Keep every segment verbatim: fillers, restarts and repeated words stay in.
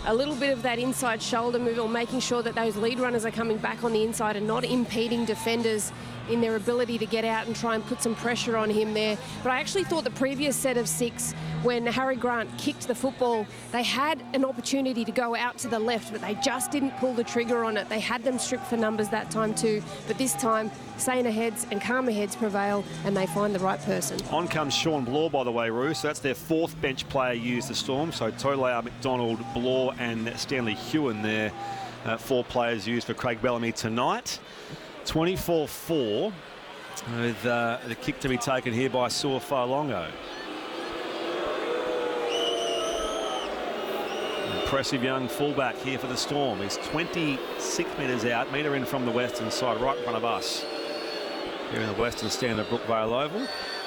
a little bit of that inside shoulder move, or making sure that those lead runners are coming back on the inside and not impeding defenders in their ability to get out and try and put some pressure on him there. But I actually thought the previous set of six, when Harry Grant kicked the football, they had an opportunity to go out to the left, but they just didn't pull the trigger on it. They had them stripped for numbers that time too, but this time saner heads and calmer heads prevail, and they find the right person. On comes Sean Bloor, by the way, Roo. So that's their fourth bench player used the Storm. So Tolao, McDonald, Bloor and Stanley Hewen there. Uh, four players used for Craig Bellamy tonight. twenty-four four with uh, the kick to be taken here by Saua Fa'alogo. Impressive young fullback here for the Storm. He's twenty-six metres out, metre in from the western side, right in front of us. Here in the western stand of Brookvale Oval.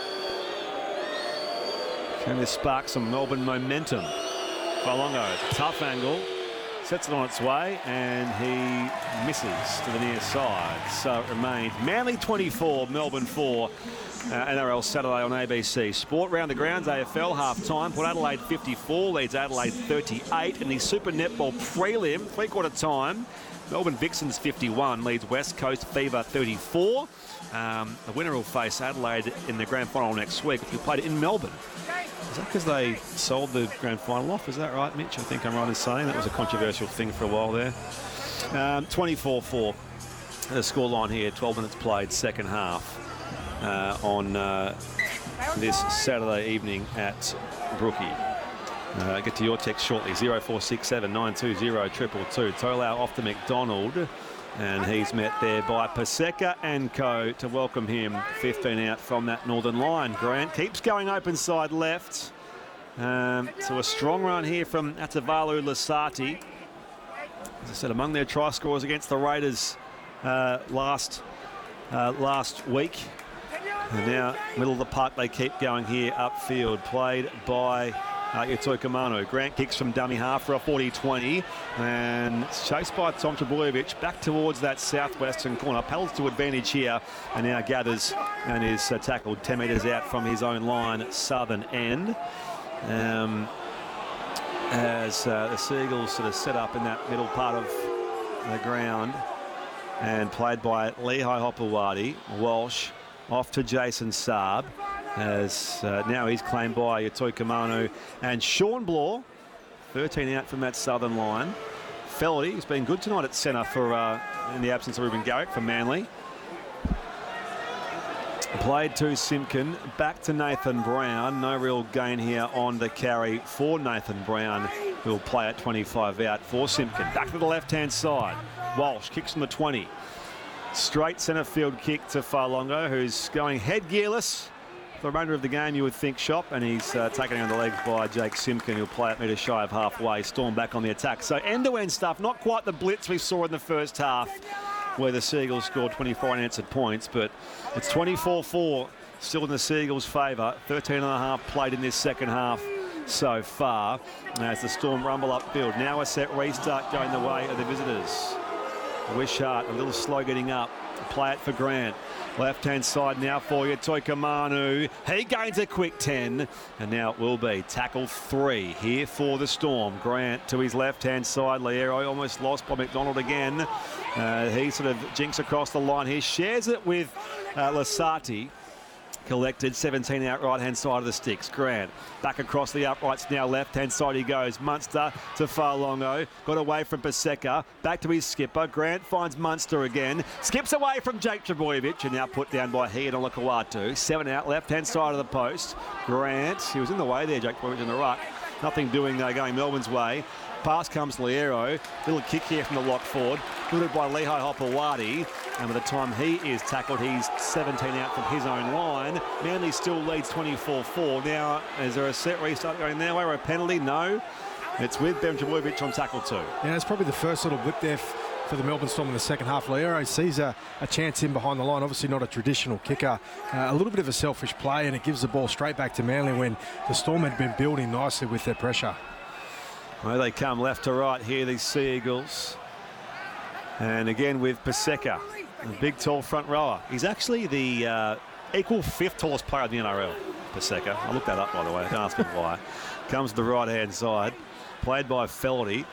Can this spark some Melbourne momentum? Fa'alogo, tough angle, sets it on its way, and he misses to the near side. So it remains Manly twenty-four, Melbourne four. Uh, N R L Saturday on A B C Sport. Round the grounds, A F L half time. Port Adelaide fifty-four, leads Adelaide thirty-eight. And the Super Netball prelim, three quarter time. Melbourne Vixens fifty-one, leads West Coast Fever thirty-four. Um, the winner will face Adelaide in the grand final next week, which will be played in Melbourne. Is that because they sold the grand final off? Is that right, Mitch? I think I'm right in saying that was a controversial thing for a while there. Um, twenty-four four, the scoreline here, twelve minutes played, second half. Uh, on uh, this Saturday evening at Brookie. Uh, get to your text shortly. zero four six seven nine two zero two two two. Tolao off to McDonald, and he's met there by Paseka and co to welcome him. fifteen out from that northern line. Grant keeps going open side left. Um, so a strong run here from Atavalu Lasati. As I said, among their try scorers against the Raiders uh, last uh, last week. And now, middle of the park, they keep going here upfield. Played by uh, Yatoika Manu. Grant kicks from dummy half for a forty twenty. And chased by Tom Trbojevic back towards that southwestern corner. Paddles to advantage here and now gathers and is uh, tackled ten metres out from his own line, southern end. Um, as uh, the Seagulls sort of set up in that middle part of the ground. And played by Lehigh Hopewadi. Walsh off to Jason Saab, as uh, now he's claimed by Yatoika Manu and Sean Bloor, thirteen out from that southern line. Felty has been good tonight at centre for uh, in the absence of Ruben Garrick for Manly. Played to Simpkin, back to Nathan Brown. No real gain here on the carry for Nathan Brown, who will play at twenty-five out for Simpkin. Back to the left-hand side. Walsh kicks from the twenty. Straight centre field kick to Fa'alogo, who's going head gearless for the remainder of the game, you would think, Shop, and he's uh, taken on the legs by Jake Simpkin, who'll play at metre shy of halfway. Storm back on the attack. So end-to-end stuff, not quite the blitz we saw in the first half, where the Seagulls scored twenty-four unanswered points, but it's twenty-four four, still in the Seagulls' favour. thirteen and a half played in this second half so far, as the Storm rumble upfield. Now a set restart going the way of the visitors. Wishart a little slow getting up. Play it for Grant. Left-hand side now for Yatoika Manu. He gains a quick ten, and now it will be tackle three here for the Storm. Grant to his left-hand side. Liero almost lost by McDonald again. Uh, he sort of jinks across the line here. Shares it with uh, Lasati. Collected, seventeen out right-hand side of the sticks. Grant back across the uprights now, left-hand side he goes. Munster to Fa'alogo, got away from Paseka, back to his skipper. Grant finds Munster again, skips away from Jake Trbojevic, and now put down by he and Olakawatu. Seven out, left-hand side of the post. Grant, he was in the way there, Jake Trbojevic in the ruck. Nothing doing though, going Melbourne's way. Pass comes Liero. Little kick here from the lock forward. Delivered by Lehigh Hopewadi. And by the time he is tackled, he's seventeen out from his own line. Manly still leads twenty-four four. Now, is there a set restart going their way or a penalty? No. It's with Ben Trbojevic on tackle two. Yeah, it's probably the first little whip there for the Melbourne Storm in the second half. Liero sees a, a chance in behind the line. Obviously not a traditional kicker. Uh, a little bit of a selfish play, and it gives the ball straight back to Manly when the Storm had been building nicely with their pressure. Well, they come left to right here, these Sea Eagles. And again with Paseka, a big, tall front rower. He's actually the uh, equal fifth tallest player in the N R L, Paseka. I looked that up, by the way. I can't ask him why. Comes to the right-hand side. Played by Felty.